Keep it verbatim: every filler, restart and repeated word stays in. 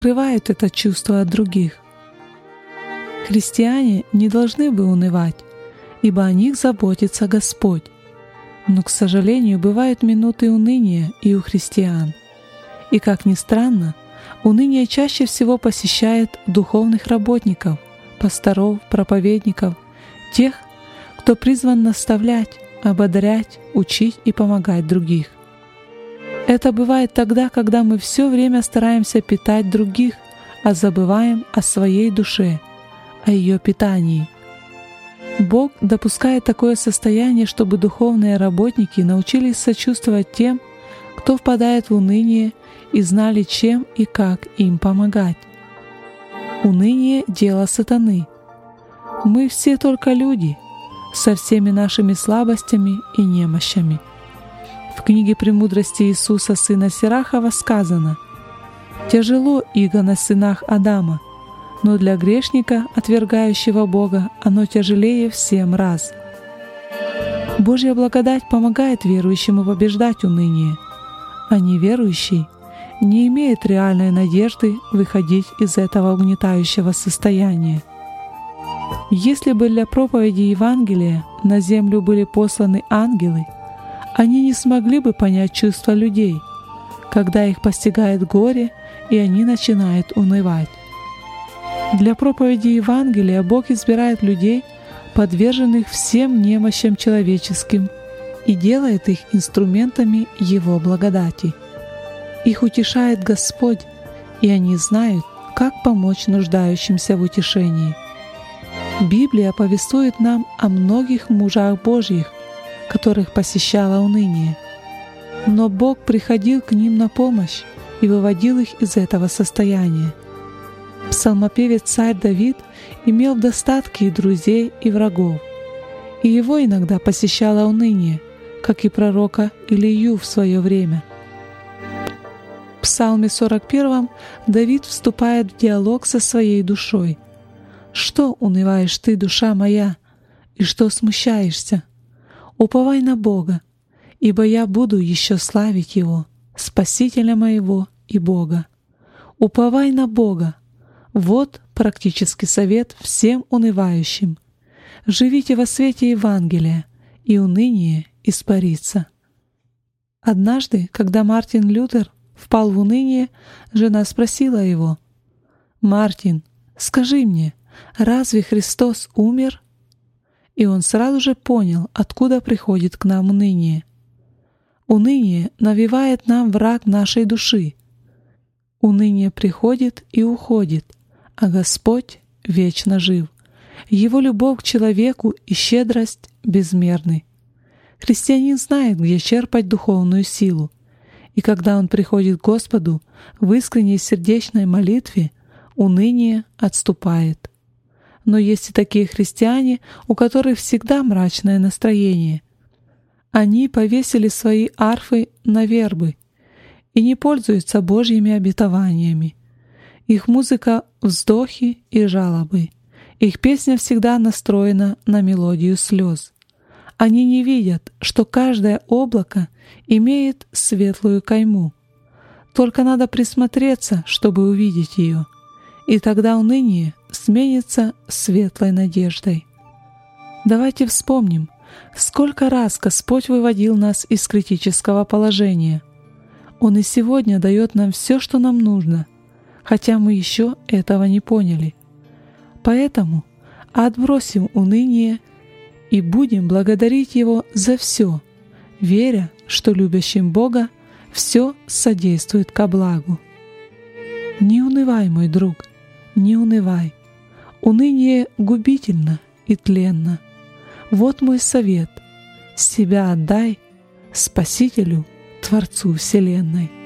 скрывают это чувство от других. Христиане не должны бы унывать, ибо о них заботится Господь. Но, к сожалению, бывают минуты уныния и у христиан. И, как ни странно, уныние чаще всего посещает духовных работников, пасторов, проповедников, тех, кто призван наставлять, ободрять, учить и помогать других. Это бывает тогда, когда мы все время стараемся питать других, а забываем о своей душе, о ее питании. Бог допускает такое состояние, чтобы духовные работники научились сочувствовать тем, кто впадает в уныние, и знали, чем и как им помогать. Уныние — дело сатаны. Мы все только люди, со всеми нашими слабостями и немощами. В книге «Премудрости Иисуса, сына Сирахова» сказано: «Тяжело иго на сынах Адама, но для грешника, отвергающего Бога, оно тяжелее в семь раз». Божья благодать помогает верующему побеждать уныние, а неверующий не имеет реальной надежды выходить из этого угнетающего состояния. Если бы для проповеди Евангелия на землю были посланы ангелы, они не смогли бы понять чувства людей, когда их постигает горе, и они начинают унывать. Для проповеди Евангелия Бог избирает людей, подверженных всем немощам человеческим, и делает их инструментами Его благодати. Их утешает Господь, и они знают, как помочь нуждающимся в утешении. Библия повествует нам о многих мужах Божьих, которых посещало уныние. Но Бог приходил к ним на помощь и выводил их из этого состояния. Псалмопевец царь Давид имел в достатке и друзей, и врагов, и его иногда посещало уныние, как и пророка Илию в свое время. В Псалме сорок первом Давид вступает в диалог со своей душой. «Что унываешь ты, душа моя, и что смущаешься? Уповай на Бога, ибо я буду еще славить Его, Спасителя моего и Бога. Уповай на Бога». Вот практический совет всем унывающим. Живите во свете Евангелия, и уныние испарится. Однажды, когда Мартин Лютер впал в уныние, жена спросила его: «Мартин, скажи мне, разве Христос умер?» И он сразу же понял, откуда приходит к нам уныние. Уныние навевает нам враг нашей души. Уныние приходит и уходит, а Господь вечно жив. Его любовь к человеку и щедрость безмерны. Христианин знает, где черпать духовную силу, и когда он приходит к Господу в искренней сердечной молитве, уныние отступает. Но есть и такие христиане, у которых всегда мрачное настроение. Они повесили свои арфы на вербы и не пользуются Божьими обетованиями. Их музыка — вздохи и жалобы. Их песня всегда настроена на мелодию слез. Они не видят, что каждое облако имеет светлую кайму. Только надо присмотреться, чтобы увидеть ее, и тогда уныние сменится светлой надеждой. Давайте вспомним, сколько раз Господь выводил нас из критического положения. Он и сегодня дает нам все, что нам нужно, хотя мы еще этого не поняли. Поэтому отбросим уныние и будем благодарить Его за все, веря, что любящим Бога все содействует ко благу. Не унывай, мой друг, не унывай. Уныние губительно и тленно. Вот мой совет: себя отдай Спасителю, Творцу Вселенной.